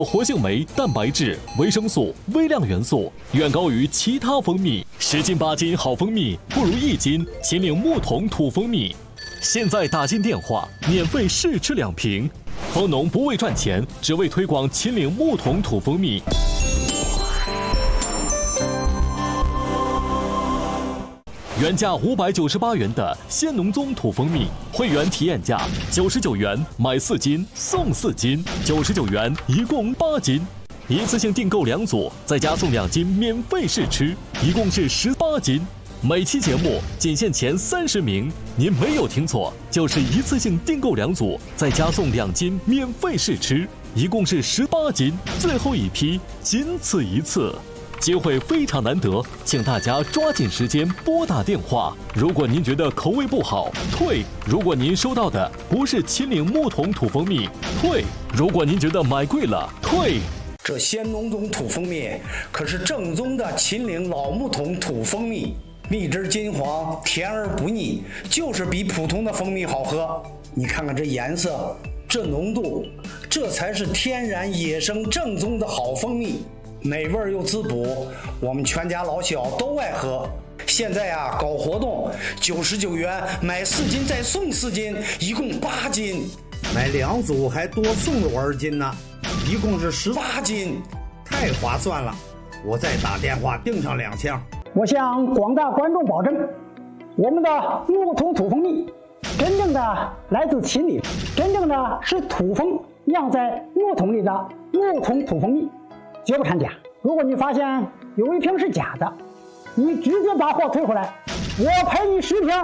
活性酶、蛋白质、维生素、微量元素远高于其他蜂蜜，10斤8斤好蜂蜜不如1斤秦岭牧童土蜂蜜。现在打进电话，免费试吃2瓶。蜂农不为赚钱，只为推广秦岭牧童土蜂蜜。原价598元的鲜农宗土蜂蜜，会员体验价99元买4斤送4斤，99元一共8斤，一次性订购2组，再加送2斤免费试吃，一共是18斤。每期节目仅限前30名，您没有听错，就是一次性订购2组，再加送2斤免费试吃，一共是18斤，最后一批，仅此一次。机会非常难得，请大家抓紧时间拨打电话。如果您觉得口味不好，退；如果您收到的不是秦岭牧童土蜂蜜，退；如果您觉得买贵了，退。 这鲜农宗土蜂蜜可是正宗的秦岭老牧童土蜂蜜，蜜汁金黄，甜而不腻，就是比普通的蜂蜜好喝。你看看这颜色，这浓度，这才是天然野生正宗的好蜂蜜。美味又滋补，我们全家老小都爱喝。现在啊，搞活动，99元买4斤再送4斤，一共8斤。 买2组还多送了我2斤呢，一共是18斤，太划算了！我再打电话订上2箱。 我向广大观众保证，我们的牧童土蜂蜜真正的来自秦岭，真正的是土蜂酿在木桶里的牧童土蜂蜜。绝不掺假。如果你发现有一瓶是假的，你直接把货退回来，我赔你10瓶。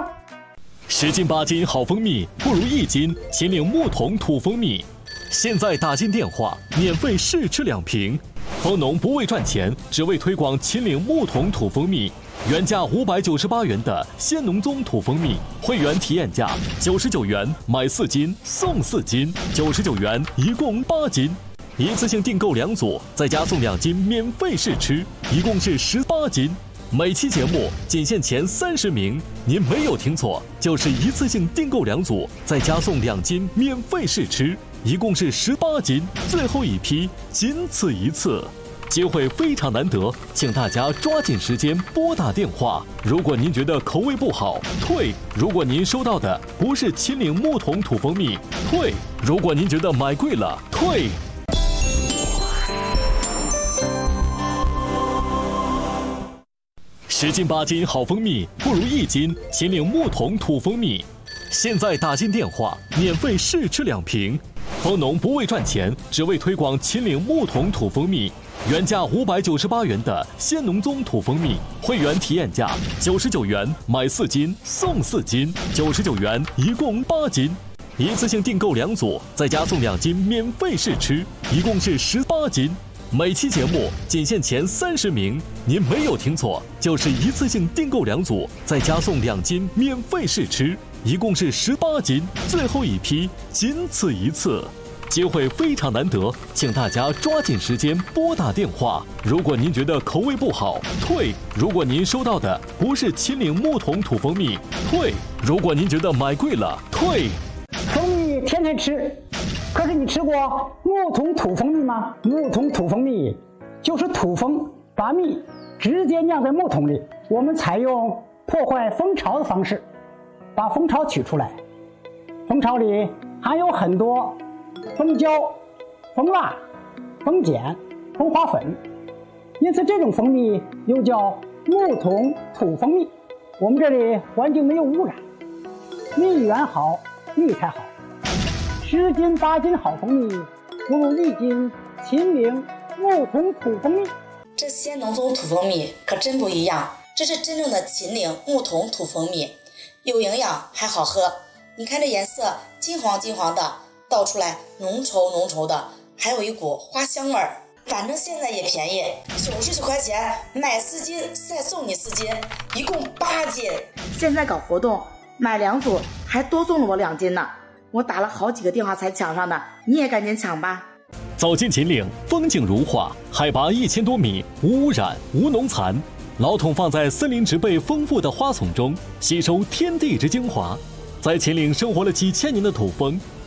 10斤8斤好蜂蜜不如1斤秦岭牧童土蜂蜜。现在打进电话，免费试吃2瓶。蜂农不为赚钱，只为推广秦岭牧童土蜂蜜。原价598元的鲜农宗土蜂蜜，会员体验价99元买4斤送4斤，99元一共8斤。一次性订购2组，再加送2斤免费试吃，一共是18斤。每期节目仅限前30名，您没有听错，就是一次性订购2组，再加送2斤免费试吃，一共是18斤，最后一批，仅此一次。机会非常难得，请大家抓紧时间拨打电话。如果您觉得口味不好，退；如果您收到的不是秦岭牧童土蜂蜜，退；如果您觉得买贵了，退。10斤8斤好蜂蜜不如1斤秦岭牧童土蜂蜜。现在打进电话，免费试吃2瓶。蜂农不为赚钱，只为推广秦岭牧童土蜂蜜。原价598元的鲜农宗土蜂蜜，会员体验价99元买4斤送4斤，99元一共8斤。一次性订购2组，再加送2斤免费试吃，一共是18斤。每期节目仅限前30名，您没有听错，就是一次性订购2组，再加送2斤免费试吃，一共是18斤，最后一批，仅此一次。机会非常难得，请大家抓紧时间拨打电话。如果您觉得口味不好，退；如果您收到的不是秦岭牧童土蜂蜜，退；如果您觉得买贵了，退。 蜂蜜天天吃，可是你吃过牧童土蜂蜜吗？牧童土蜂蜜就是土蜂把蜜直接酿在木桶里，我们采用破坏蜂巢的方式，把蜂巢取出来。蜂巢里含有很多蜂胶、蜂蜡、蜂碱、蜂花粉，因此这种蜂蜜又叫牧童土蜂蜜。我们这里环境没有污染，蜜源好，蜜才好。10斤8斤好蜂蜜不如1斤秦岭牧童土蜂蜜。 这鲜农宗土蜂蜜可真不一样，这是真正的秦岭牧童土蜂蜜，有营养还好喝。你看这颜色金黄金黄的，倒出来浓稠浓稠的，还有一股花香味儿。反正现在也便宜，99块钱买4斤再送你4斤，一共8斤。现在搞活动，买2组还多送了我2斤呢。我打了好几个电话才抢上的，你也赶紧抢吧。 走进秦岭，风景如画，海拔1000多米，无污染，无农残。老桶放在森林植被丰富的花丛中，吸收天地之精华。在秦岭生活了几千年的土蜂，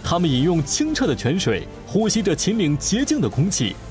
它们饮用清澈的泉水，呼吸着秦岭洁净的空气，